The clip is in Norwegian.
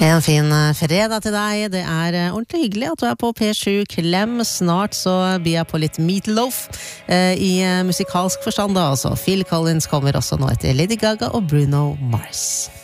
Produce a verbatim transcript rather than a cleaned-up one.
En fin fredag til deg. Det er ordentlig hyggelig at du er på P sju Klem. Snart så blir jeg på litt Meatloaf eh, i musikalsk forstand da, altså. Phil Collins kommer også nå etter Lady Gaga og Bruno Mars.